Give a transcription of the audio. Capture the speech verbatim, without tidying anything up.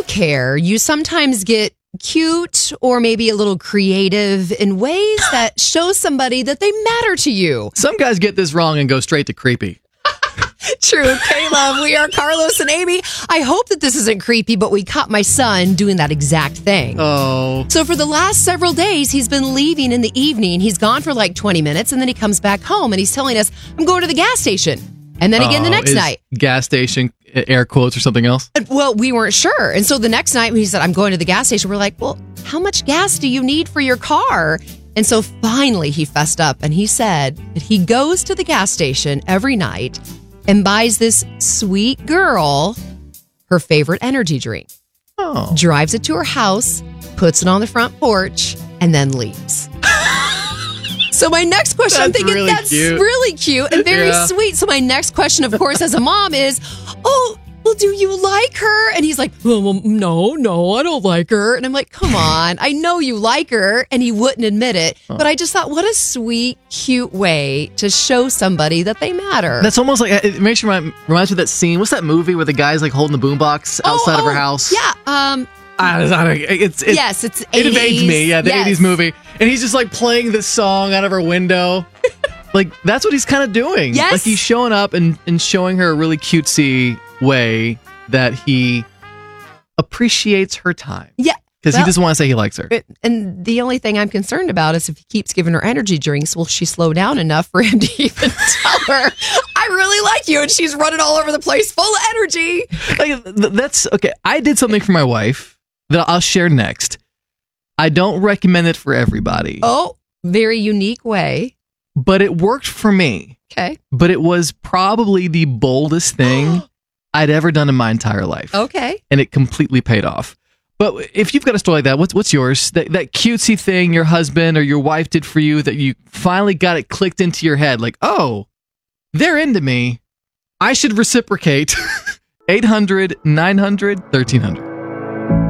you care, you sometimes get cute or maybe a little creative in ways that show somebody that they matter to you. Some guys get this wrong and go straight to creepy. True, K-Love. We are Carlos and Amy. I hope that this isn't creepy, but we caught my son doing that exact thing. Oh. So for the last several days, he's been leaving in the evening. He's gone for like twenty minutes, and then he comes back home, and he's telling us, I'm going to the gas station. And then again the Oh, next is night. Gas station, air quotes or something else? And, well, we weren't sure. And so the next night when he said, I'm going to the gas station, we're like, well, how much gas do you need for your car? And so finally he fessed up, and he said that he goes to the gas station every night and buys this sweet girl her favorite energy drink. Oh. Drives it to her house, puts it on the front porch, and then leaves. So my next question, That's I'm thinking really that's cute. really cute and very Yeah. sweet. So my next question, of course, as a mom is, oh, well, do you like her? And he's like, well, well, no, no, I don't like her. And I'm like, come on, I know you like her. And he wouldn't admit it. But I just thought, what a sweet, cute way to show somebody that they matter. That's almost like, it makes you remind, reminds me of that scene. What's that movie where the guy's like holding the boombox outside oh, of her oh, house? Yeah. Um, I, I don't, it's, it's, yes, it's it eighties. evades me. Yeah, the Yes. eighties movie. And he's just like playing this song out of her window. Like, that's what he's kind of doing. Yes. Like, he's showing up and, and showing her a really cutesy way that he appreciates her time. Yeah. Because Well- he doesn't want to say he likes her. And the only thing I'm concerned about is if he keeps giving her energy drinks, will she slow down enough for him to even tell her, I really like you, and she's running all over the place full of energy. Like, th- that's okay. I did something for my wife that I'll share next. I don't recommend it for everybody, Oh, very unique way. but it worked for me. Okay. But it was probably the boldest thing I'd ever done in my entire life. Okay. And it completely paid off. But if you've got a story like that, what's what's yours? That that cutesy thing your husband or your wife did for you that you finally got it clicked into your head, like, oh, they're into me. I should reciprocate. eight hundred, nine hundred, thirteen hundred